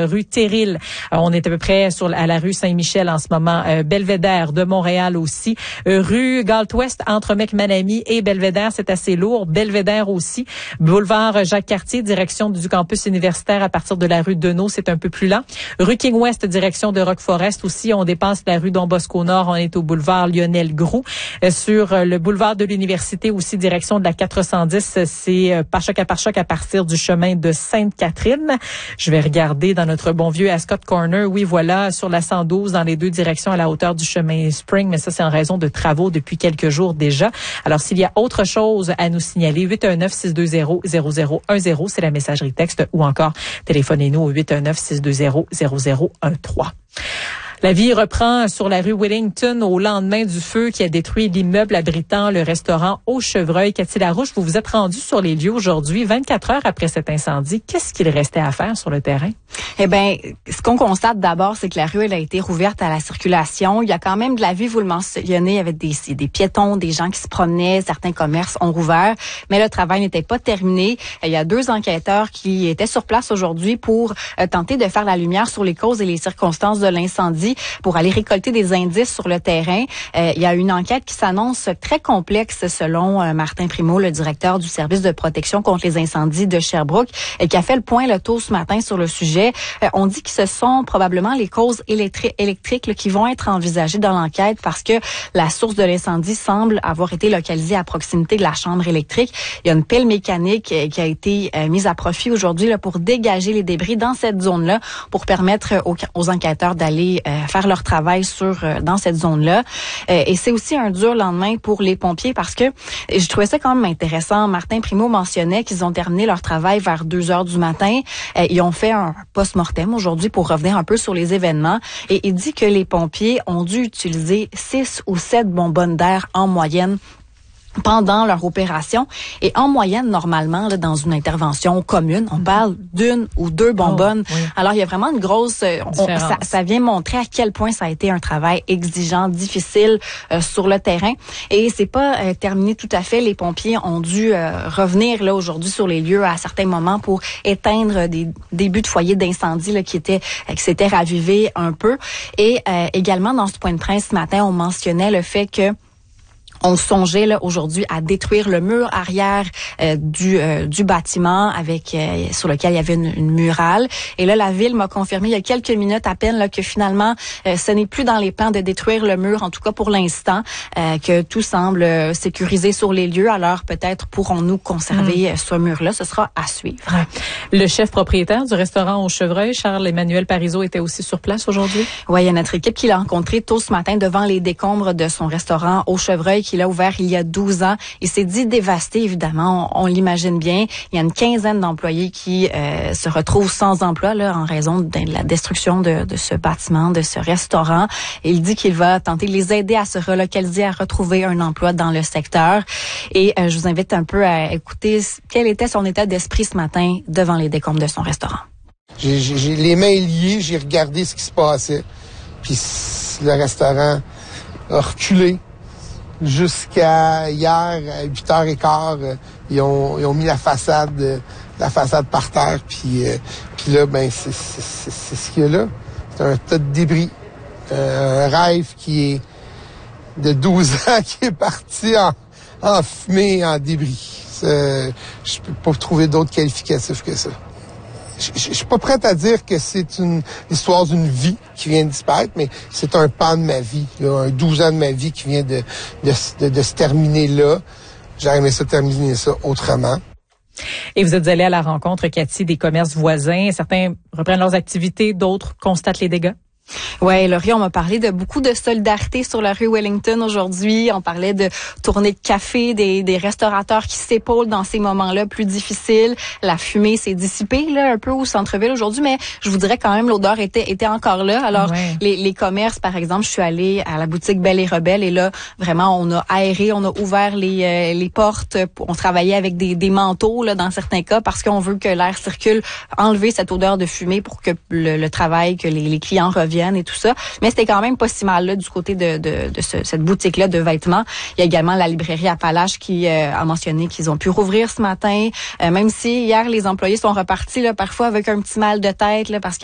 rue Terril. On est à peu près à la rue Saint-Michel en ce moment. Belvédère de Montréal aussi. Rue Galt-Ouest entre McManamy et Belvédère, c'est assez lourd. Belvédère aussi. Boulevard Jacques-Cartier, direction du campus universitaire à partir de la rue Deneau, c'est un peu plus lent. Rue King-Ouest, direction de Rock-Forest aussi. On dépasse la rue Don Bosco-Nord. On est au boulevard Lionel-Groux. Sur le boulevard de l'Université aussi, direction de la 410, c'est pare-choc à partir du chemin de Sainte-Catherine. Je vais regarder dans notre bon vieux Ascot Corner. Oui, voilà, sur la 112, dans les deux directions à la hauteur du chemin Spring, mais ça, c'est en raison de travaux depuis quelques jours déjà. Alors, s'il y a autre chose à nous signaler, 819-620-0010, c'est la messagerie texte, ou encore téléphonez-nous au 819-620-0013. La vie reprend sur la rue Wellington au lendemain du feu qui a détruit l'immeuble abritant le restaurant Au Chevreuil. Cathy Larouche, vous vous êtes rendue sur les lieux aujourd'hui, 24 heures après cet incendie. Qu'est-ce qu'il restait à faire sur le terrain? Eh bien, ce qu'on constate d'abord, c'est que la rue, elle a été rouverte à la circulation. Il y a quand même de la vie, vous le mentionnez, il y avait des piétons, des gens qui se promenaient, certains commerces ont rouvert, mais le travail n'était pas terminé. Il y a 2 enquêteurs qui étaient sur place aujourd'hui pour tenter de faire la lumière sur les causes et les circonstances de l'incendie, pour aller récolter des indices sur le terrain. Il y a une enquête qui s'annonce très complexe selon Martin Primo, le directeur du service de protection contre les incendies de Sherbrooke, qui a fait le point le tôt ce matin sur le sujet. On dit que ce sont probablement les causes électriques qui vont être envisagées dans l'enquête parce que la source de l'incendie semble avoir été localisée à proximité de la chambre électrique. Il y a une pelle mécanique qui a été mise à profit aujourd'hui pour dégager les débris dans cette zone-là pour permettre aux enquêteurs d'aller faire leur travail dans cette zone-là. Et c'est aussi un dur lendemain pour les pompiers parce que je trouvais ça quand même intéressant. Martin Primo mentionnait qu'ils ont terminé leur travail vers 2h du matin. Ils ont fait un post-mortem aujourd'hui pour revenir un peu sur les événements. Et il dit que les pompiers ont dû utiliser 6 ou 7 bonbonnes d'air en moyenne pendant leur opération. Et en moyenne, normalement, là, dans une intervention commune, on parle d'1 ou 2 bonbonnes. Oui. Alors, il y a vraiment une grosse... ça vient montrer à quel point ça a été un travail exigeant, difficile sur le terrain. Et c'est pas terminé tout à fait. Les pompiers ont dû revenir là aujourd'hui sur les lieux à certains moments pour éteindre des débuts de foyers d'incendie là, qui s'étaient ravivés un peu. Et également, dans ce point de presse ce matin, on mentionnait le fait que on songeait là aujourd'hui à détruire le mur arrière du bâtiment sur lequel il y avait une murale. Et là, la ville m'a confirmé il y a quelques minutes à peine là, que finalement, ce n'est plus dans les plans de détruire le mur, en tout cas pour l'instant, que tout semble sécurisé sur les lieux. Alors peut-être pourrons-nous conserver ce mur-là. Ce sera à suivre. Ouais. Le chef propriétaire du restaurant Au Chevreuil, Charles-Emmanuel Parizeau, était aussi sur place aujourd'hui? Oui, il y a notre équipe qui l'a rencontré tôt ce matin devant les décombres de son restaurant Au Chevreuil qu'il a ouvert il y a 12 ans. Il s'est dit dévasté, évidemment, on l'imagine bien. Il y a une quinzaine d'employés qui se retrouvent sans emploi là, en raison de la destruction de ce bâtiment, de ce restaurant. Et il dit qu'il va tenter de les aider à se relocaliser, à retrouver un emploi dans le secteur. Et je vous invite un peu à écouter quel était son état d'esprit ce matin devant les décombres de son restaurant. J'ai les mains liées, j'ai regardé ce qui se passait. Puis le restaurant a reculé. Jusqu'à hier, à 8h15, ils ont mis la façade par terre. Puis là, ben c'est ce qu'il y a là. C'est un tas de débris. Un rêve qui est de 12 ans qui est parti en fumée, en débris. Je peux pas trouver d'autres qualificatifs que ça. Je suis pas prête à dire que c'est l'histoire d'une vie qui vient de disparaître, mais c'est un pan de ma vie, là, un 12 ans de ma vie qui vient de se terminer là. J'aurais aimé ça terminer ça autrement. Et vous êtes allé à la rencontre, Cathy, des commerces voisins. Certains reprennent leurs activités, d'autres constatent les dégâts. Ouais, Laurie, on m'a parlé de beaucoup de solidarité sur la rue Wellington aujourd'hui. On parlait de tournées de café, des restaurateurs qui s'épaulent dans ces moments-là plus difficiles. La fumée s'est dissipée là un peu au centre-ville aujourd'hui, mais je vous dirais quand même l'odeur était encore là. Alors les commerces, par exemple, je suis allée à la boutique Belle et Rebelle et là vraiment on a aéré, on a ouvert les portes, on travaillait avec des manteaux là dans certains cas parce qu'on veut que l'air circule, enlever cette odeur de fumée pour que le travail, que les clients reviennent et tout ça. Mais c'était quand même pas si mal là du côté de cette boutique-là de vêtements. Il y a également la librairie Appalache qui a mentionné qu'ils ont pu rouvrir ce matin. Même si hier, les employés sont repartis là parfois avec un petit mal de tête là parce